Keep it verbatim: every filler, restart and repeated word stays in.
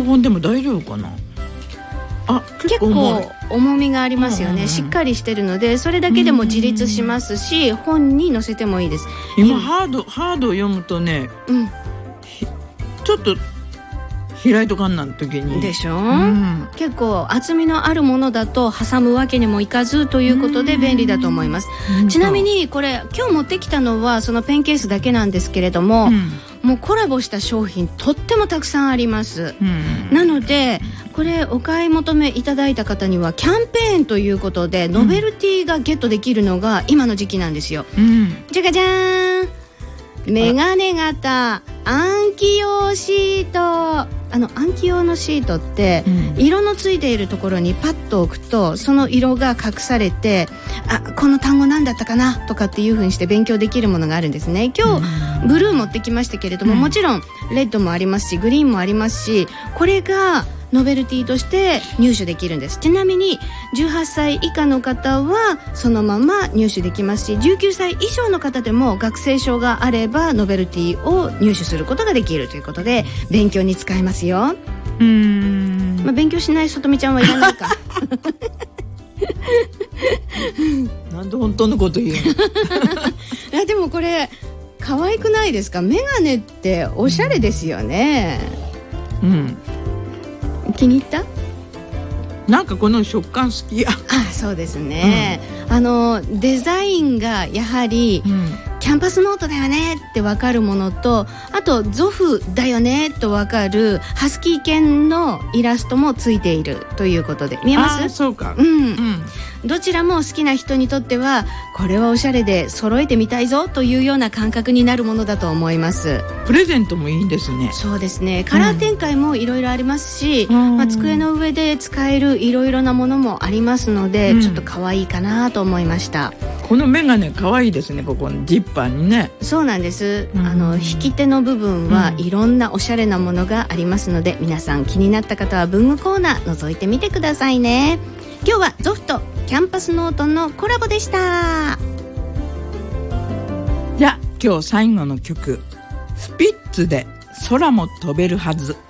本でも大丈夫かな。あ、結構重い。 結構重みがありますよね、うんうんうん、しっかりしてるのでそれだけでも自立しますし、本に載せてもいいです。 今ハードハードを読むとね、うん、ちょっと開いとかんなん時にでしょ、うん、結構厚みのあるものだと挟むわけにもいかずということで便利だと思います。ちなみにこれ今日持ってきたのはそのペンケースだけなんですけれども、うん、もうコラボした商品とってもたくさんあります、うん、なのでこれお買い求めいただいた方にはキャンペーンということでノベルティがゲットできるのが今の時期なんですよ、うん、じゃがじゃーん、メガネ型暗記用シート。あの暗記用のシートって、うん、色のついているところにパッと置くとその色が隠されて、あ、この単語何だったかなとかっていう風にして勉強できるものがあるんですね。今日、うん、ブルー持ってきましたけれども、うん、もちろんレッドもありますしグリーンもありますし、これがノベルティとして入手できるんです。ちなみにじゅうはっさい以下の方はそのまま入手できますし、じゅうきゅうさい以上の方でも学生証があればノベルティを入手することができるということで勉強に使えますよ。うーん、まあ、勉強しない外見ちゃんはいらないかなんで本当のこと言うのいやでもこれ可愛くないですか。メガネっておしゃれですよね。うん、気に入った？ なんかこの食感好きや。 あ、そうですね、うん、あのデザインがやはり、うん、キャンパスノートだよねって分かるものと、あとゾフだよねと分かるハスキー犬のイラストもついているということで見えます？ あ、そうか、 うんうん、どちらも好きな人にとってはこれはおしゃれで揃えてみたいぞというような感覚になるものだと思います。 プレゼントもいいんですね。 そうですね、カラー展開もいろいろありますし、うんまあ、机の上で使えるいろいろなものもありますので、うん、ちょっと可愛いかなと思いました。 このメガネ可愛いですね。ここのジッパーにね。 そうなんです、うん、あの引き手の部分はいろんなおしゃれなものがありますので、うん、皆さん気になった方は文具コーナー覗いてみてくださいね。今日はゾフとキャンパスノートのコラボでした。 じゃあ今日最後の曲、スピッツで空も飛べるはず。